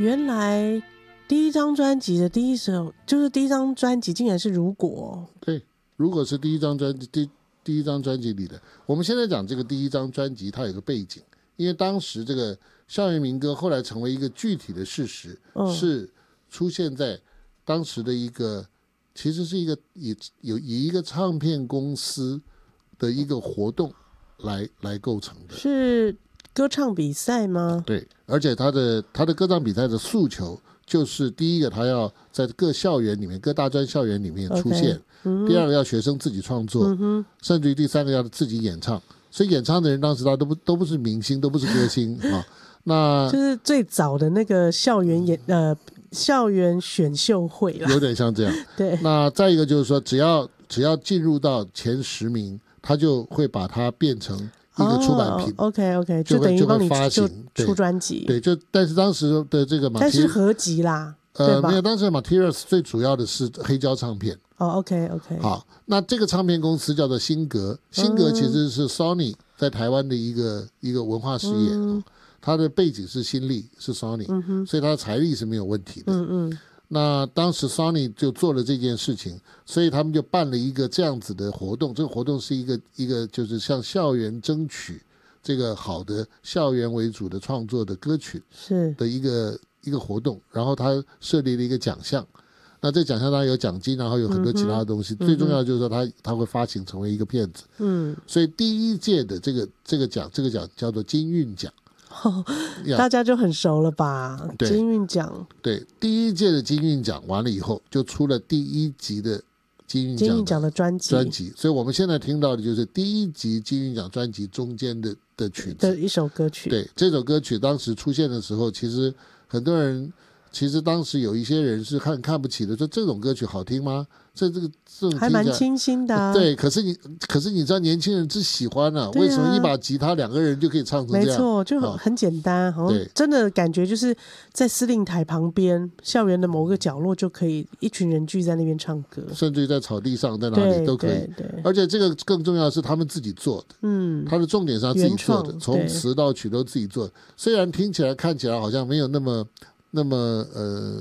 原来第一张专辑的第一首，就是第一张专辑竟然是如果。 对，如果是第一张专辑，第一张专辑里的。我们现在讲这个第一张专辑，它有个背景，因为当时这个校园民歌后来成为一个具体的事实，是出现在当时的一个，其实是一个以一个唱片公司的一个活动来构成的。 是歌唱比赛吗？ 对，而且他的歌唱比赛的诉求就是第一个，他要在各校园里面、各大专校园里面出现；第二个，要学生自己创作；甚至于第三个，要自己演唱。所以演唱的人当时他都不是明星，都不是歌星啊。那就是最早的那个校园选秀会啦， 有点像这样。 对。 那再一个就是说，只要进入到前10名，他就会把它变成一个出版品。 OK， 就等于帮你发行出专辑。 对，但是当时的这个但是合集啦。 没有，当时的 Materials 最主要的是黑胶唱片。 OK。 好，那这个唱片公司叫做新格，新格其实是 Sony 在台湾的一个文化事业，它的背景是新力，是 Sony，所以它的财力是没有问题的。那当时 Sony 就做了这件事情，所以他们就办了一个这样子的活动。这个活动是一个就是向校园争取这个好的校园为主的创作的歌曲是的一个活动，然后他设立了一个奖项。那这奖项当然有奖金，然后有很多其他的东西。最重要的就是说他会发行成为一个片子。所以第一届的这个奖叫做金韵奖。 大家就很熟了吧？金韵奖。 对，第一届的金韵奖完了以后，就出了第一集的金韵奖的专辑。所以我们现在听到的就是第一集金韵奖专辑中间的曲子的一首歌曲。 对，这首歌曲当时出现的时候，其实很多人。其实当时有一些人是看不起的，说这种歌曲好听吗？这种还蛮清新的对，可是你知道年轻人只喜欢啊，为什么一把吉他2个人就可以唱成这样？ 没错，就很简单，好像真的感觉就是在司令台旁边校园的某个角落就可以一群人聚在那边唱歌， 甚至于在草地上在哪里都可以。而且这个更重要的是他们自己做的，他的重点是他自己做的，从词到曲都自己做的。虽然听起来看起来好像没有那么